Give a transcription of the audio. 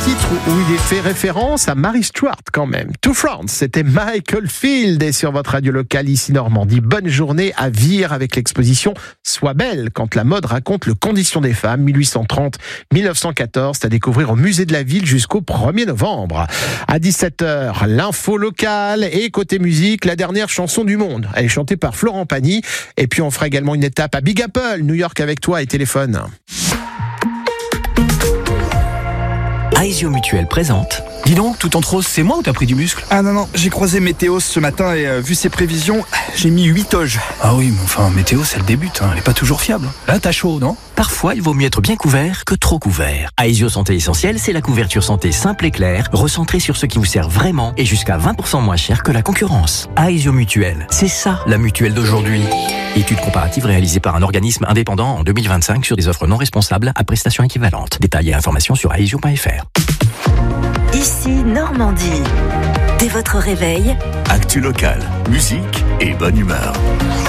titre où il est fait référence à Mary Stuart quand même. To France, c'était Michael Field et sur votre radio locale ici Normandie. Bonne journée à Vire avec l'exposition Sois belle quand la mode raconte le condition des femmes 1830-1914. C'est à découvrir au musée de la ville jusqu'au 1er novembre. À 17h, l'info locale et côté musique, la dernière chanson du monde. Elle est chantée par Florent Pagny et puis on fera également une étape à Big Apple, New York avec toi et téléphone. Aesio Mutuel présente. Dis donc, tout en rose, c'est moi ou t'as pris du muscle? Ah non, j'ai croisé Météos ce matin et vu ses prévisions, j'ai mis 8 toges. Ah oui, mais enfin, Météos, elle débute, elle est pas toujours fiable. Là, t'as chaud, non? Parfois, il vaut mieux être bien couvert que trop couvert. Aesio Santé Essentielle, c'est la couverture santé simple et claire, recentrée sur ce qui vous sert vraiment et jusqu'à 20% moins cher que la concurrence. Aesio Mutuel, c'est ça, la mutuelle d'aujourd'hui. Étude comparative réalisée par un organisme indépendant en 2025 sur des offres non responsables à prestations équivalentes. Détails et informations sur aesio.fr. Ici Normandie. Dès votre réveil, actu locale, musique et bonne humeur.